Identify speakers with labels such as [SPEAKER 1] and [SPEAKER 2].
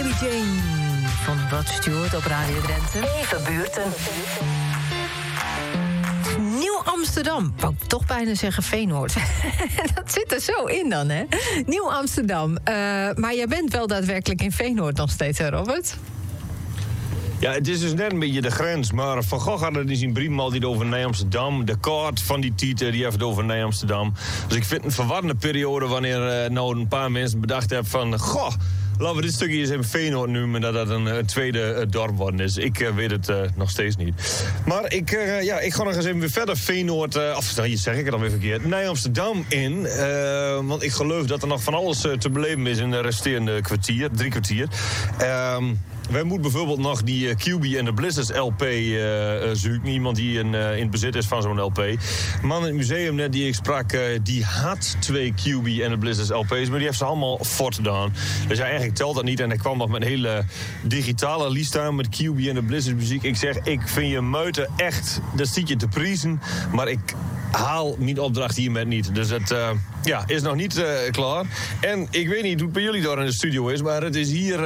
[SPEAKER 1] Mary Jane van Rod Stewart op Radio Drenthe.
[SPEAKER 2] Even buurten.
[SPEAKER 1] Nieuw Amsterdam. Wou ik toch bijna zeggen Feyenoord. Dat zit er zo in dan, hè? Nieuw Amsterdam. Maar jij bent wel daadwerkelijk in Feyenoord nog steeds, hè, Robert?
[SPEAKER 3] Ja, het is dus net een beetje de grens. Maar Van Gogh had het in zijn brief altijd over Nieuw Amsterdam. De kaart van die titel, die heeft het over Nieuw Amsterdam. Dus ik vind het een verwarrende periode wanneer nou een paar mensen bedacht hebben van... Goh, laten we dit stukje eens in Feyenoord noemen... dat dat een tweede dorp worden is. Ik weet het nog steeds niet. Maar ik ga nog eens even weer verder Feyenoord... hier zeg ik het alweer verkeerd. Nieuw Amsterdam in. Want ik geloof dat er nog van alles te beleven is in de resterende drie kwartier. Wij moeten bijvoorbeeld nog die QB en de Blizzards LP zoeken. Iemand die in bezit is van zo'n LP. De man in het museum net die ik sprak, die had 2 QB en de Blizzards LP's. Maar die heeft ze allemaal voortgedaan. Dus ja, eigenlijk telt dat niet. En hij kwam nog met een hele digitale lijst aan met QB en de Blizzards muziek. Ik zeg, ik vind je muiten echt, dat zit je te prijzen. Maar ik haal mijn opdracht hiermee niet. Dus het is nog niet klaar. En ik weet niet hoe het bij jullie daar in de studio is. Maar het is hier...